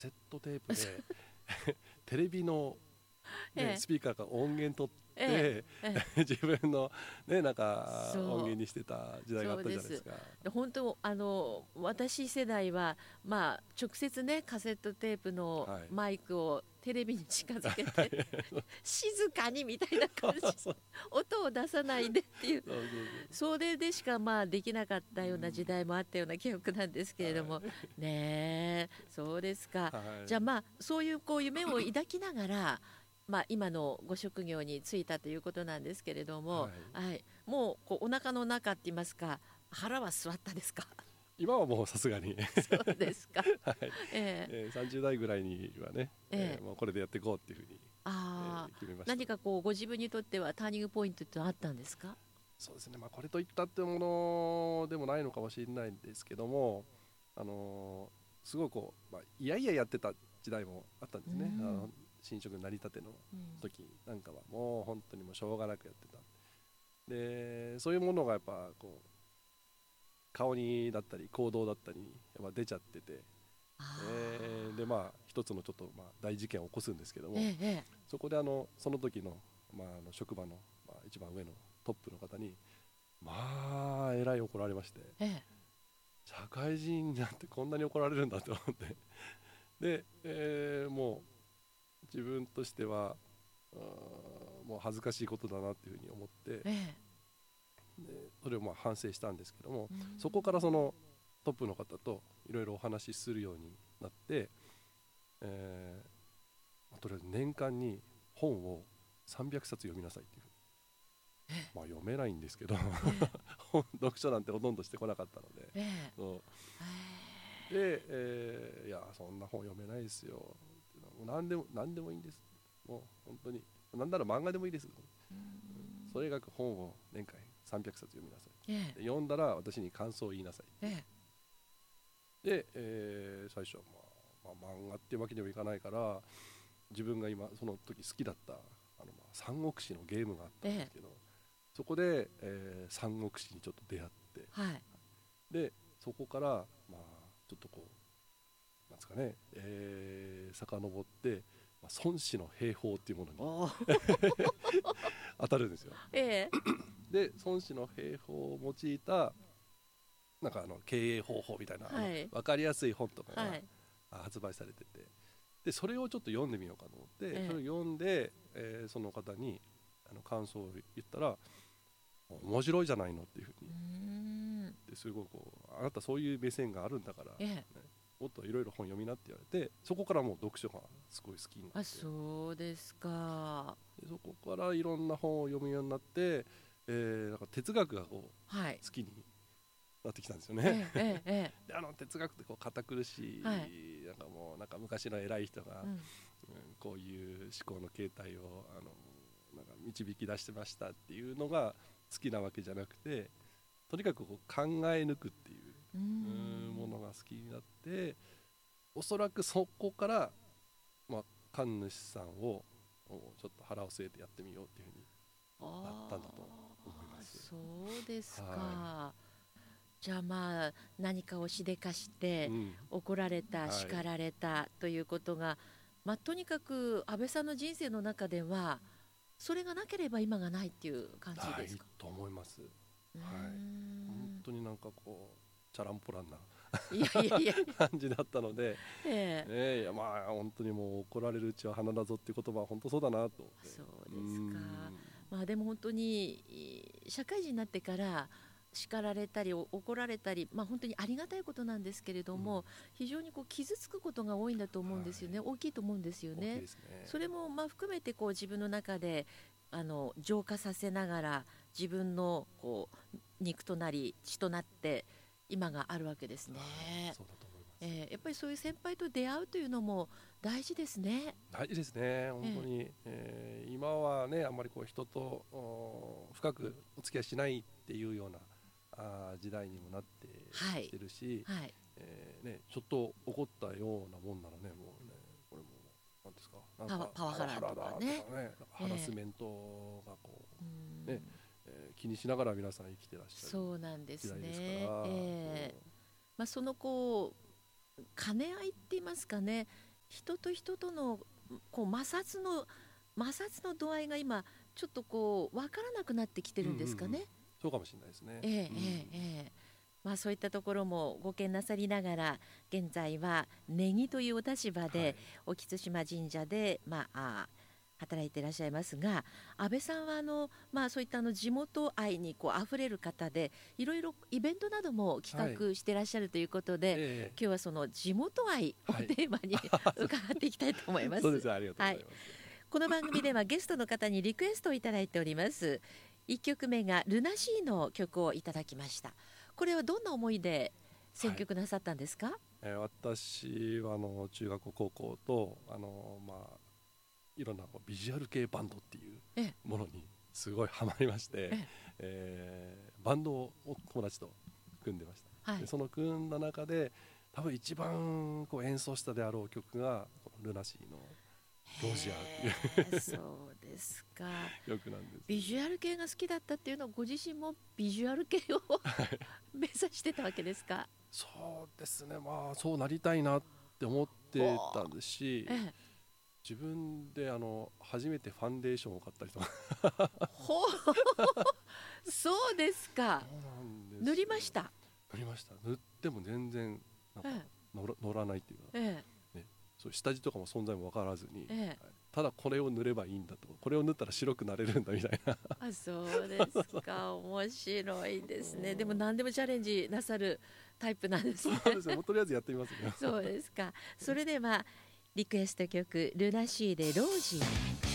セットテープでテレビの、ね、スピーカーから音源取って自分の、ね、なんか音源にしてた時代があったじゃないですか。 本当私世代は、直接ねカセットテープのマイクをテレビに近づけて、静かにみたいな感じ音を出さないでっていうそれでしかできなかったような時代もあったような記憶なんですけれども、ねえ、そうですか。じゃあそういう夢を抱きながら今のご職業に就いたということなんですけれども、もうお腹の中って言いますか、腹は据わったですか？ 今はもうさすがにそうですか。 30代ぐらいにはね、もうこれでやっていこうっていうふうに、決めました。 何かご自分にとってはターニングポイントってあったんですか？ そうですね、これといったってものでもないのかもしれないんですけども、すごいいやいややってた時代もあったんですね。新職成り立ての時なんかはもう本当にもうしょうがなくやってた。でそういうものがやっぱ顔にだったり行動だったりにやっぱ出ちゃってて、で一つのちょっと大事件を起こすんですけども、そこでその時の、職場の、一番上のトップの方にえらい怒られまして、社会人になってこんなに怒られるんだと思ってで、もう自分としてはもう恥ずかしいことだなっていうふうに思って、でそれを反省したんですけども、そこからそのトップの方といろいろお話しするようになって、とりあえず年間に本を300冊読みなさいっていう、読めないんですけど読書なんてほとんどしてこなかったので、で、いやそんな本読めないですよ、何でもいいんです、もう本当に何なら漫画でもいいです、それが本を年間300冊読みなさい、で読んだら私に感想を言いなさい、で、最初は漫画っていうわけにはいかないから、自分が今その時好きだった三国志のゲームがあったんですけど、そこで、三国志にちょっと出会って、でそこからちょっとなんですかね、遡って、孫子の兵法っていうものに当たるんですよ。で孫子の兵法を用いたなんか経営方法みたいな、分かりやすい本とかが発売されてて、でそれをちょっと読んでみようかと思って、それを読んで、その方に感想を言ったら面白いじゃないのっていうふうに、ですごいあなたそういう目線があるんだから、もっといろいろ本読みなって言われて、そこからもう読書がすごい好きになって。 そうですか。 でそこからいろんな本を読むようになって、なんか哲学が好きになってきたんですよね。で哲学って堅苦しい、なんか昔の偉い人が、こういう思考の形態をなんか導き出してましたっていうのが好きなわけじゃなくて、とにかく考え抜くっていうものが好きになって、おそらくそこから、神主さんをちょっと腹を据えてやってみようっていうふうになったんだと思います。 そうですか。じゃあ何かをしでかして怒られた、叱られたということが、とにかく安倍さんの人生の中ではそれがなければ今がないっていう感じですか？ ないと思います。本当になんかチャランポランな感じだったので、本当にもう怒られるうちは花だぞっていう言葉は本当そうだなと思って。 そうですか。でも本当に社会人になってから叱られたり怒られたり、本当にありがたいことなんですけれども、非常に傷つくことが多いんだと思うんですよね。大きいと思うんですよね。それも含めて自分の中で浄化させながら、自分の肉となり血となって今があるわけですね。 そうだと思います。 やっぱりそういう先輩と出会うというのも大事ですね。 大事ですね、本当に。今はね、あんまり人と深くお付き合いしないっていうような時代にもなってきてるし、ちょっと怒ったようなもんならね、もうね、これも何ですか、なんかパワハラとかね、 ハラスメントが気にしながら皆さん生きてらっしゃるそうなんです時代ですから、 その兼ね合いって言いますかね、 人と人とのこう摩擦の度合いが今ちょっとこう分からなくなってきてるんですかね。 そうかもしれないですね。 まあ、そういったところもご見なさりながら、現在はネギというお立場で、沖津島神社で、働いていらっしゃいますが、安倍さんはそういった地元愛にこう溢れる方で、いろいろイベントなども企画していらっしゃるということで、今日はその地元愛をテーマに、伺っていきたいと思います。 そうです、ありがとうございます。 この番組ではゲストの方にリクエストをいただいております。1曲目がルナシーの曲をいただきました。これはどんな思いで選曲なさったんですか？ 私は中学校高校といろんなビジュアル系バンドっていうものにすごいハマりまして、バンドを友達と組んでました。でその組んだ中で多分一番こう演奏したであろう曲がルナシーのロジャーそうですか。 曲なんです。 ビジュアル系が好きだったっていうのは、ご自身もビジュアル系を目指してたわけですか？ そうですね、そうなりたいなって思ってたんですし、自分で初めてファンデーションを買ったりとかそうですか。塗りました？ 塗っても全然なんか乗らないっていうか、そう下地とかも存在も分からずに、ただこれを塗ればいいんだと、これを塗ったら白くなれるんだみたいなそうですか。面白いですね。でも何でもチャレンジなさるタイプなんですね。 そうですね、もうとりあえずやってみますね。 そうですか。それではリクエスト曲ルナシーでロージー。